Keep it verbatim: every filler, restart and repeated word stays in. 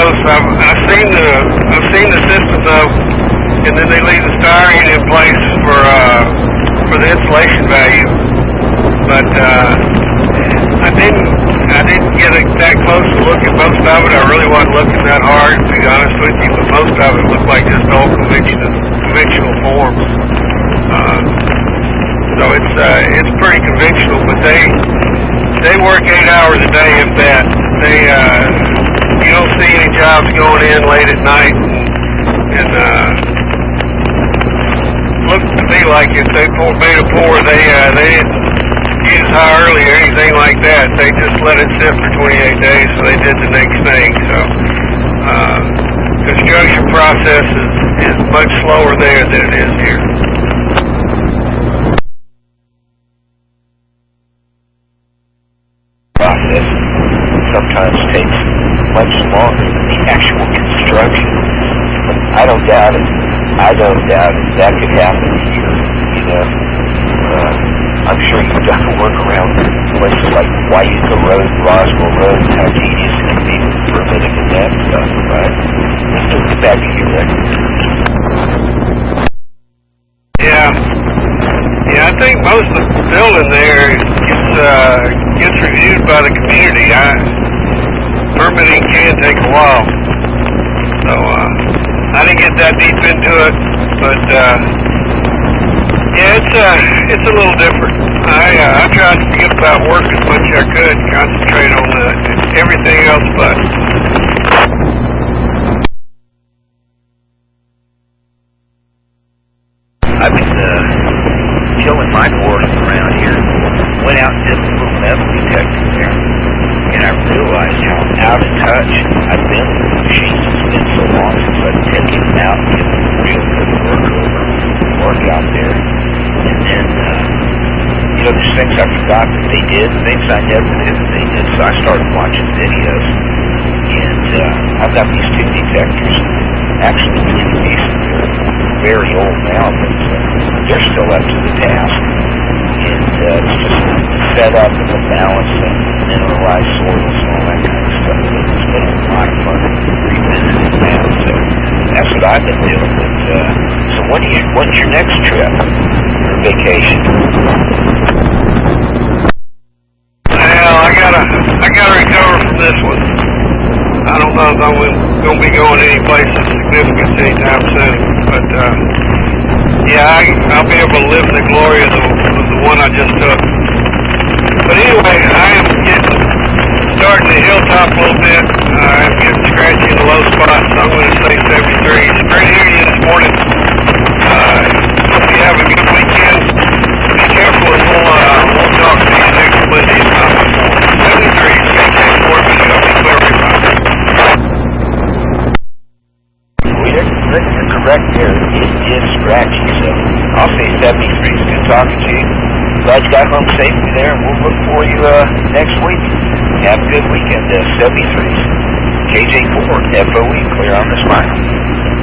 those. I've, I've seen the I've seen the system though, and then they leave the styrene in place for uh, for the insulation value. But uh, I didn't I didn't get a, that close to look at most of it. I really wasn't looking that hard, to be honest with you. But most of it looked like just old conventional conventional forms. Uh, so it's uh, it's pretty conventional, but they they work eight hours a day, if that. They uh, you don't see any jobs going in late at night, and, and uh, looks to me like if they pour, made a pour, they uh, they didn't use high early or anything like that. They just let it sit for twenty-eight days, so they did the next thing. So uh, construction process is, is much slower there than it is here. Process sometimes takes much longer than the actual construction. I don't doubt it. I don't doubt it. That could happen here, you know. Uh, I'm sure you've done work around places like Wayuka Road, Roswell Road, and how tedious it can be with permitting and that stuff, right? So it's back to you, Rick. Yeah. Yeah, I think most of the building there gets, uh, gets reviewed by the community. I, permitting can take a while. So, uh, I didn't get that deep into it, but, uh, yeah, it's, uh, it's a little different. I, uh, I tried to forget about work as much as I could, concentrate on the, everything else but. I've been, uh, killing my horse around here. Went out and did a little metal detecting there, and I realized how out of touch I've been with the machines. It's been so long since I've taken them out and did real good work over, work out there. And then, uh, you know, there's things I forgot that they did, things I never knew that they did, so I started watching videos. And uh, I've got these two detectors, actually pretty decent. They're very old now, but uh, they're still up to the task. And uh, it's just set up and the balance and mineralized soils and all that kind of stuff. So it's been a lot of fun revisiting that. So that's what I've been doing. But, uh, so what do you, what's your next trip or vacation? Well, I gotta, I gotta recover from this one. I don't know if I'm going to be going any place of significance anytime soon, but uh, yeah, I, I'll be able to live in the glory of the, of the one I just took. But anyway, I am getting, starting the hilltop a little bit. Uh, I'm getting scratchy in the low spots, so I'm going to say seventy-three. It's great to hear you this morning. Uh, hope you have a good weekend. Be careful and we'll, uh, we'll talk to you next Monday. seventy-three, C J Ford, Show Me Clear Reminder. Rick, you're correct there. It is scratchy, so I'll say seventy-three. It's good talking to you. Glad you got home safely there, and we'll look for you uh, next week. Have a good weekend. Uh, seventy-three. K J Ford, F O E, clear on the smile.